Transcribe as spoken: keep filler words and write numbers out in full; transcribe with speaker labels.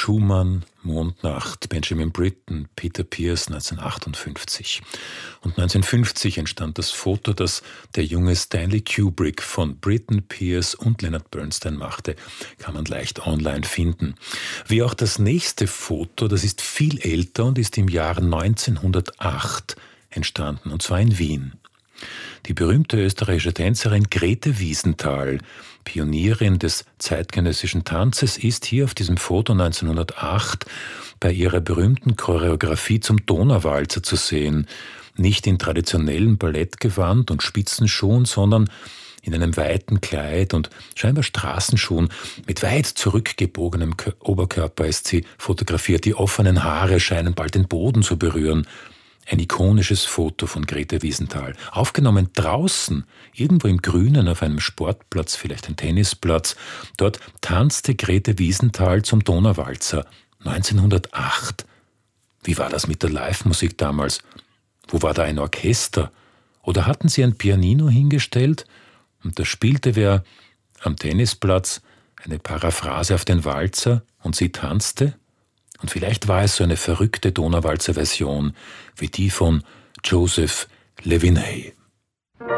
Speaker 1: Schumann, Mondnacht, Benjamin Britten, Peter Pears neunzehnhundertachtundfünfzig. Und neunzehnhundertfünfzig entstand das Foto, das der junge Stanley Kubrick von Britten, Pears und Leonard Bernstein machte. Kann man leicht online finden. Wie auch das nächste Foto, das ist viel älter und ist im Jahr neunzehnhundertacht entstanden, und zwar in Wien. Die berühmte österreichische Tänzerin Grete Wiesenthal, Pionierin des zeitgenössischen Tanzes, ist hier auf diesem Foto neunzehnhundertacht bei ihrer berühmten Choreografie zum Donauwalzer zu sehen. Nicht in traditionellem Ballettgewand und Spitzenschuhen, sondern in einem weiten Kleid und scheinbar Straßenschuhen. Mit weit zurückgebogenem Oberkörper ist sie fotografiert. Die offenen Haare scheinen bald den Boden zu berühren. Ein ikonisches Foto von Grete Wiesenthal. Aufgenommen draußen, irgendwo im Grünen auf einem Sportplatz, vielleicht ein Tennisplatz. Dort tanzte Grete Wiesenthal zum Donauwalzer. neunzehnhundertacht. Wie war das mit der Live-Musik damals? Wo war da ein Orchester? Oder hatten sie ein Pianino hingestellt? Und da spielte wer am Tennisplatz eine Paraphrase auf den Walzer und sie tanzte? Und vielleicht war es so eine verrückte Donauwalzer-Version wie die von Joseph Levinay.